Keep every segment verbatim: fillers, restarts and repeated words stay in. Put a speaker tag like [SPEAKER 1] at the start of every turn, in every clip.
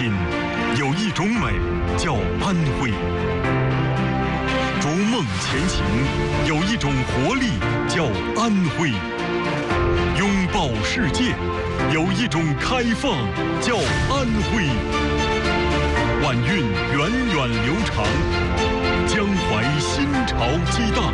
[SPEAKER 1] 今，有一种美叫安徽；逐梦前行，有一种活力叫安徽；拥抱世界，有一种开放叫安徽。晚运源远流长，江淮新潮激荡。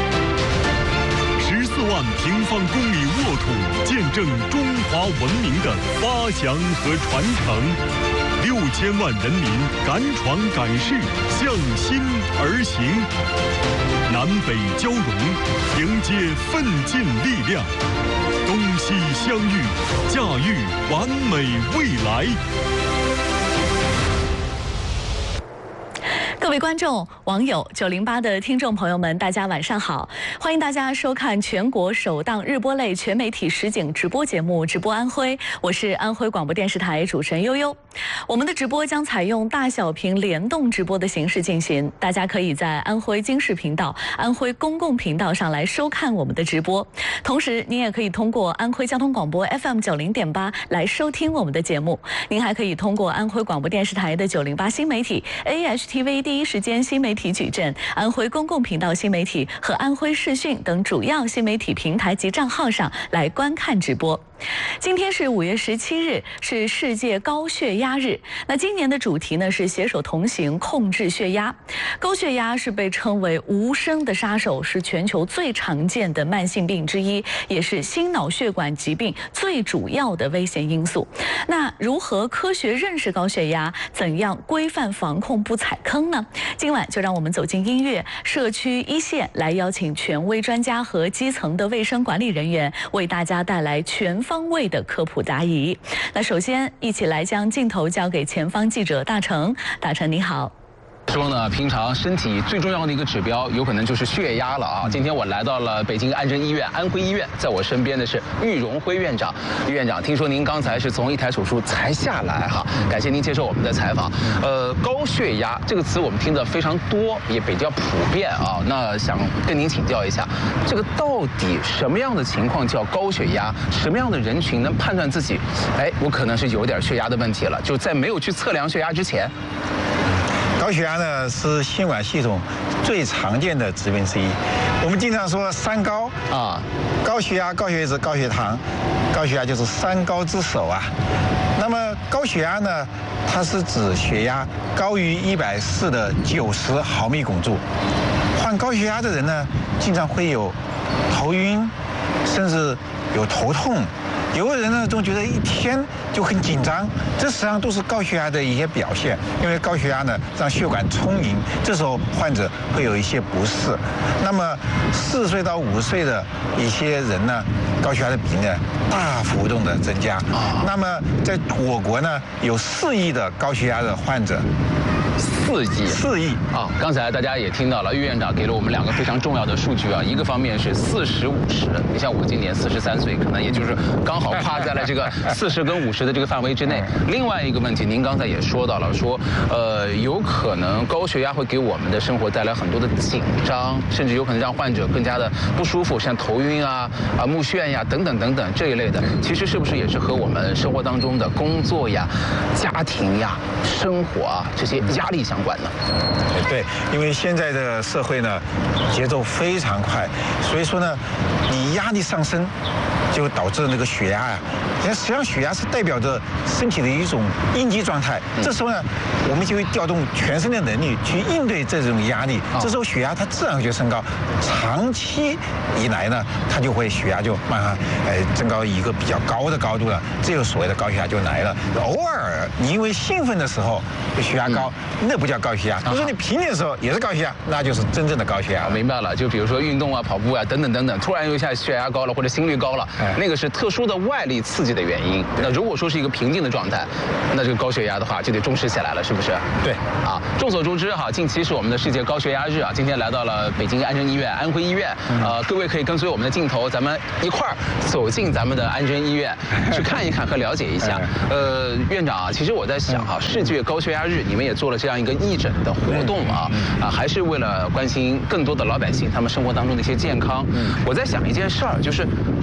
[SPEAKER 1] 十四万平方公里沃土，见证中华文明的发祥和传承。六千万人民敢闯敢试，向心而行。南北交融，迎接奋进力量。东西相遇，驾驭完美未来。
[SPEAKER 2] 各位观众、网友、九零八的听众朋友们，大家晚上好！欢迎大家收看全国首档日播类全媒体实景直播节目《直播安徽》，我是安徽广播电视台主持人悠悠。我们的直播将采用大小屏联动直播的形式进行，大家可以在安徽经视频道、安徽公共频道上来收看我们的直播。同时，您也可以通过安徽交通广播 F M 九零点八来收听我们的节目。您还可以通过安徽广播电视台的九零八新媒体、A H T V 第一时间新媒体矩阵、安徽公共频道新媒体和安徽视讯等主要新媒体平台及账号上来观看直播。今天是五月十七日，是世界高血压日。那今年的主题呢是携手同行，控制血压。高血压是被称为无声的杀手，是全球最常见的慢性病之一，也是心脑血管疾病最主要的危险因素。那如何科学认识高血压？怎样规范防控不踩坑呢？今晚就让我们走进音乐，社区一线来邀请权威专家和基层的卫生管理人员，为大家带来全方位的科普答疑。那首先，一起来将镜头交给前方记者大成。大成你好。
[SPEAKER 3] 说呢，平常身体最重要的一个指标，有可能就是血压了啊。今天我来到了北京安贞医院安徽医院，在我身边的是郁荣辉院长。郁院长，听说您刚才是从一台手术才下来哈，感谢您接受我们的采访。呃，高血压这个词我们听得非常多，也比较普遍啊。那想跟您请教一下，这个到底什么样的情况叫高血压？什么样的人群能判断自己，哎，我可能是有点血压的问题了？就在没有去测量血压之前。
[SPEAKER 4] 高血压呢是心管系统最常见的疾病之一。我们经常说三高啊，高血压、高血脂、高血糖，高血压就是三高之首啊。那么高血压呢，它是指血压高于一百四的九十毫米汞柱。患高血压的人呢，经常会有头晕，甚至有头痛。有的人呢，总觉得一天就很紧张，这实际上都是高血压的一些表现。因为高血压呢，让血管充盈，这时候患者会有一些不适。那么四十岁到五十岁的一些人呢，高血压的比例呢大幅度的增加。那么在我国呢，有四亿的高血压的患者。
[SPEAKER 3] 四亿，
[SPEAKER 4] 四亿
[SPEAKER 3] 啊！刚才大家也听到了，郁院长给了我们两个非常重要的数据啊。一个方面是四十五十，你像我今年四十三岁，可能也就是刚好跨在了这个四十跟五十的这个范围之内。另外一个问题，您刚才也说到了，说呃，有可能高血压会给我们的生活带来很多的紧张，甚至有可能让患者更加的不舒服，像头晕啊、啊目眩呀等等等等这一类的。其实是不是也是和我们生活当中的工作呀、家庭呀、生活啊这些压力相关呢？
[SPEAKER 4] 对，因为现在的社会呢，节奏非常快，所以说呢，你压力上升，就导致那个血压呀、啊。实际上，血压是代表着身体的一种应激状态。这时候呢，我们就会调动全身的能力去应对这种压力。这时候血压它自然会升高，长期以来呢，它就会血压就慢慢呃增高一个比较高的高度了。这个所谓的高血压就来了。偶尔你因为兴奋的时候血压高，那不叫高血压。如果说你平静的时候也是高血压，那就是真正的高血压。
[SPEAKER 3] 明白了，就比如说运动啊、跑步啊等等等等，突然有一下血压高了或者心率高了，那个是特殊的外力刺激的原因。那如果说是一个平静的状态，那这个高血压的话就得重视起来了，是不是？
[SPEAKER 4] 对，
[SPEAKER 3] 啊，众所周知哈，近期是我们的世界高血压日啊。今天来到了北京安贞医院、安徽医院，呃，各位可以跟随我们的镜头，咱们一块儿走进咱们的安贞医院，去看一看和了解一下。呃，院长啊，其实我在想哈，世界高血压日你们也做了这样一个义诊的活动啊，啊，还是为了关心更多的老百姓他们生活当中的一些健康。我在想一件事儿，就是当下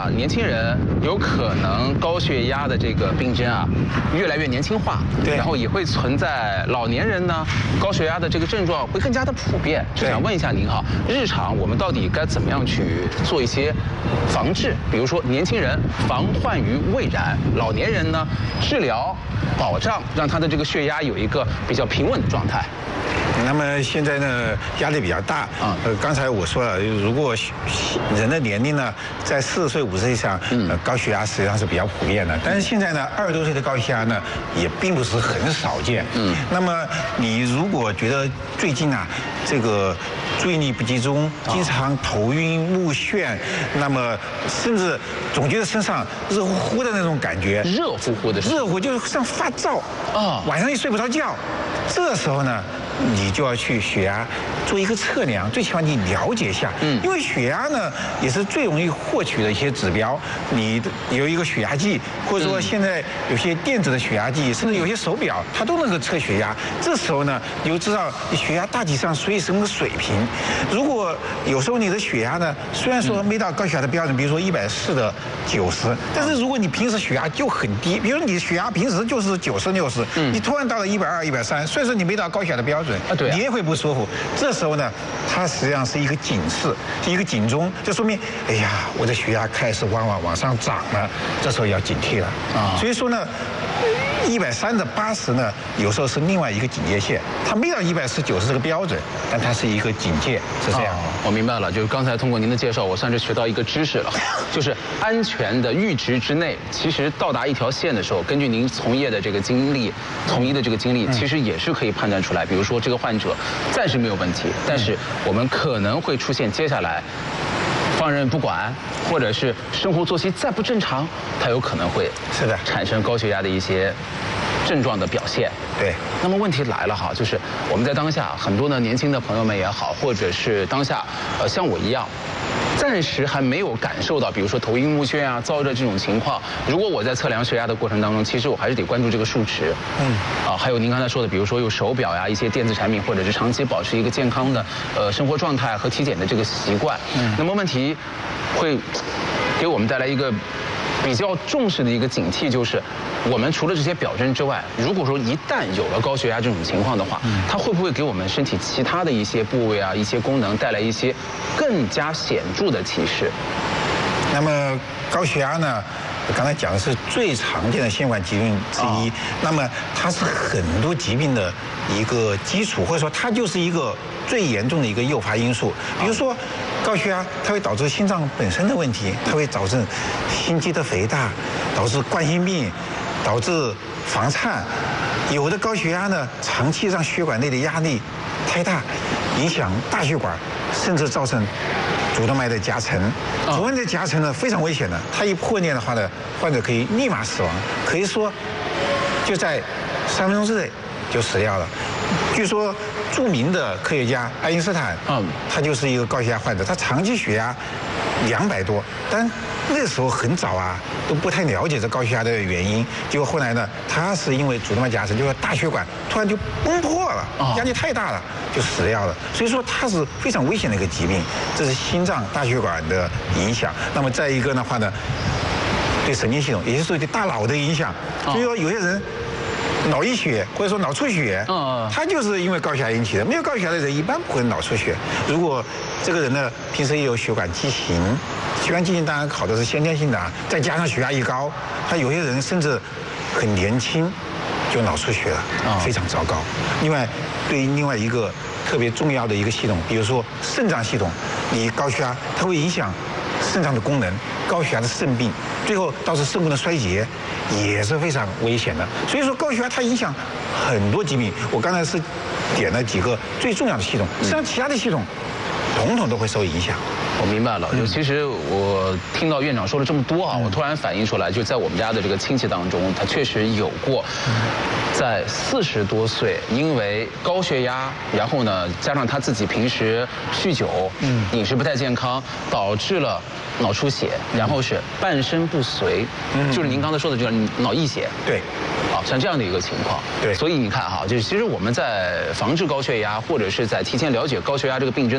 [SPEAKER 3] 啊，年轻人有可能高血压的这个病症啊越来越年轻化，
[SPEAKER 4] 对，
[SPEAKER 3] 然后也会存在老年人呢高血压的这个症状会更加的普遍。就想问一下您好，日常我们到底该怎么样去做一些防治？比如说年轻人防患于未然，老年人呢治疗保障，让他的这个血压有一个比较平稳的状态。
[SPEAKER 4] 那么现在呢，压力比较大啊。呃，刚才我说了，如果人的年龄呢在四十岁、五十岁以上，呃，高血压实际上是比较普遍的。但是现在呢，二十多岁的高血压呢也并不是很少见。嗯。那么你如果觉得最近啊，这个注意力不集中，经常头晕目眩，那么甚至总觉得身上热乎乎的那种感觉，
[SPEAKER 3] 热乎乎的，
[SPEAKER 4] 热乎就是像发燥啊，晚上也睡不着觉。这时候呢，你就要去血压做一个测量，最起码你了解一下，嗯，因为血压呢也是最容易获取的一些指标。你有一个血压计，或者说现在有些电子的血压计，甚至有些手表，它都能够测血压。这时候呢，你就知道你血压大体上属于什么水平。如果有时候你的血压呢，虽然说没到高血压的标准，比如说一百四的九十，但是如果你平时血压就很低，比如你血压平时就是九十六十，你突然到了一百二、一百三，虽然说你没到高血压的标准，
[SPEAKER 3] 啊，对，
[SPEAKER 4] 你也会不舒服。这时候呢，它实际上是一个警示，是一个警钟，就说明，哎呀，我的血压开始往往往上涨了，这时候要警惕了啊。所以说呢，一百三的八十呢，有时候是另外一个警戒线，它没到一百四九十这个标准，但它是一个警戒，是这样。
[SPEAKER 3] 我明白了，就是刚才通过您的介绍，我算是学到一个知识了，就是安全的阈值之内，其实到达一条线的时候，根据您从业的这个经历，从医的这个经历，其实也是可以判断出来。比如说这个患者暂时没有问题，但是我们可能会出现接下来放任不管，或者是生活作息再不正常，它有可能会
[SPEAKER 4] 是的
[SPEAKER 3] 产生高血压的一些症状的表现。
[SPEAKER 4] 对，
[SPEAKER 3] 那么问题来了哈，就是我们在当下很多呢年轻的朋友们也好，或者是当下呃像我一样，暂时还没有感受到，比如说头晕目眩啊、燥热这种情况。如果我在测量血压的过程当中，其实我还是得关注这个数值。嗯。啊，还有您刚才说的，比如说用手表呀、一些电子产品，或者是长期保持一个健康的呃生活状态和体检的这个习惯。嗯。那么问题会给我们带来一个比较重视的一个警惕，就是我们除了这些表征之外，如果说一旦有了高血压这种情况的话，它会不会给我们身体其他的一些部位啊、一些功能带来一些更加显著的提示？
[SPEAKER 4] 那么高血压呢，我刚才讲的是最常见的心血管疾病之一，哦、那么它是很多疾病的一个基础，或者说它就是一个最严重的一个诱发因素。比如说高血压，它会导致心脏本身的问题，它会导致心肌的肥大，导致冠心病，导致房颤。有的高血压呢，长期让血管内的压力太大，影响大血管，甚至造成主动脉的夹层。主动脉的夹层呢非常危险的，它一破裂的话呢，患者可以立马死亡，可以说就在三分钟之内就死掉了。据说著名的科学家爱因斯坦，嗯，他就是一个高血压患者，他长期血压两百多，但那时候很早啊，都不太了解这高血压的原因。结果后来呢，他是因为主动脉夹层，就是大血管突然就崩破了，压力太大了，就死掉了。所以说它是非常危险的一个疾病，这是心脏大血管的影响。那么再一个的话呢，对神经系统，也就是说对大脑的影响。所以说有些人脑溢血或者说脑出血，嗯，他就是因为高血压引起的。没有高血压的人一般不会脑出血。如果这个人呢平时也有血管畸形，血管畸形当然好的是先天性的啊，再加上血压一高，他有些人甚至很年轻就脑出血了，非常糟糕。另外，对于另外一个特别重要的一个系统，比如说肾脏系统，你高血压它会影响肾脏的功能，高血压的肾病，最后导致肾功能衰竭，也是非常危险的。所以说高血压它影响很多疾病。我刚才是点了几个最重要的系统，实际上其他的系统统统都会受影响。
[SPEAKER 3] 我明白了，就其实我听到院长说了这么多啊，我突然反映出来，就在我们家的这个亲戚当中，他确实有过在四十多岁，因为高血压，然后呢加上他自己平时酗酒，嗯，饮食不太健康，导致了脑出血，然后是半身不遂，嗯，就是您刚才说的这个脑溢血，
[SPEAKER 4] 对，
[SPEAKER 3] 啊，像这样的一个情况，
[SPEAKER 4] 对，
[SPEAKER 3] 所以你看哈，就是其实我们在防治高血压，或者是在提前了解高血压这个病症的过程当中。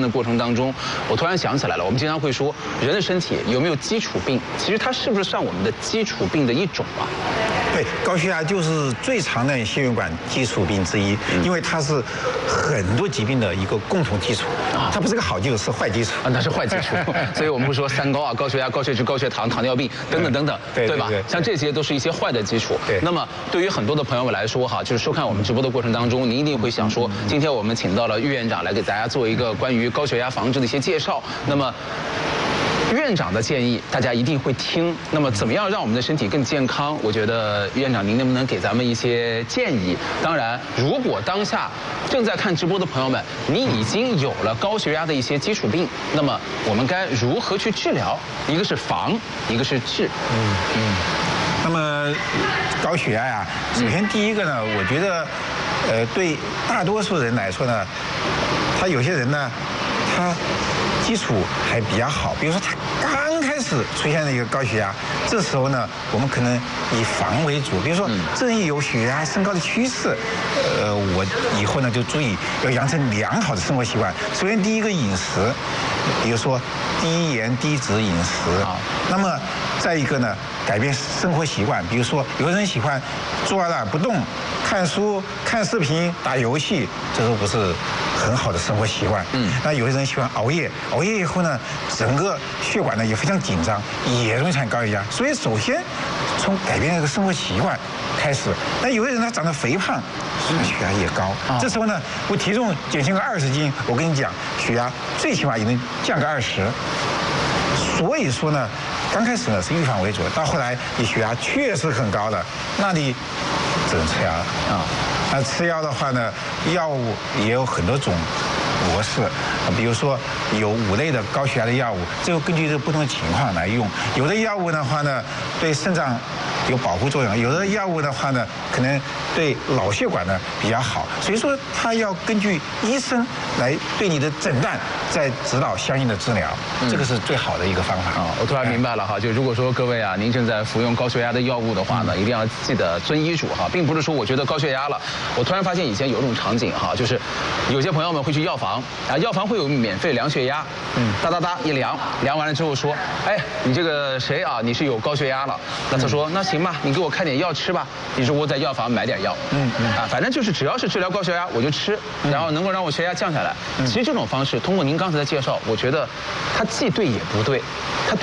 [SPEAKER 3] 当中，我突然想起来了，我们经常会说人的身体有没有基础病，其实它是不是算我们的基础病的一种啊？
[SPEAKER 4] 对，高血压就是最常的心血管基础病之一，因为它是很多疾病的一个共同基础，它不是个好基础，是坏基础
[SPEAKER 3] 啊，那是坏基础。所以我们会说三高啊，高血压、高血脂、高血糖、糖尿病等等等等，
[SPEAKER 4] 对
[SPEAKER 3] 对吧？像这些都是一些坏的基础。
[SPEAKER 4] 对。
[SPEAKER 3] 那么对于很多的朋友们来说哈，就是收看我们直播的过程当中，您一定会想说，今天我们请到了岳院长来给大家做一个关于高血压防治的一些介绍。那么。院长的建议大家一定会听。那么怎么样让我们的身体更健康？我觉得院长您能不能给咱们一些建议？当然，如果当下正在看直播的朋友们，你已经有了高血压的一些基础病，那么我们该如何去治疗？一个是防，一个是治。
[SPEAKER 4] 嗯嗯。那么高血压呀，首先第一个呢，我觉得，呃，对大多数人来说呢，他有些人呢，他。基础还比较好，比如说他刚开始出现了一个高血压，这时候呢，我们可能以防为主。比如说，正有血压升高的趋势，呃，我以后呢就注意要养成良好的生活习惯。首先，第一个饮食，比如说低盐低脂饮食啊。那么再一个呢，改变生活习惯，比如说有的人喜欢坐在那儿不动，看书、看视频、打游戏，这都不是很好的生活习惯。嗯，那有些人喜欢熬夜，熬夜以后呢，整个血管呢也非常紧张，也容易产生高血压。所以首先从改变这个生活习惯开始。那有的人他长得肥胖，血压也高。这时候呢，我体重减轻个二十斤，我跟你讲，血压最起码也能降个二十。所以说呢，刚开始呢是预防为主，到后来你血压确实很高了，那你只能吃药了啊。那吃药的话呢，药物也有很多种模式，比如说有五类的高血压的药物，这个根据这不同的情况来用。有的药物的话呢，对肾脏有保护作用；有的药物的话呢，可能对脑血管呢比较好。所以说，它要根据医生来对你的诊断，再指导相应的治疗，这个是最好的一个方法。
[SPEAKER 3] 啊，我突然明白了哈，就如果说各位啊，您正在服用高血压的药物的话呢，一定要记得遵医嘱哈，并不是说我觉得高血压了，我突然发现以前有一种场景哈，就是有些朋友们会去药房啊，药房会有免费量血压，嗯，哒哒哒一量，量完了之后说，哎，你这个谁啊，你是有高血压了，那他说那行吧，你给我开点药吃吧，于是我在药房买点药，嗯嗯啊，反正就是只要是治疗高血压我就吃，然后能够让我血压降下来。其实这种方式通过您刚才的介绍，我觉得它既对也不对，它对。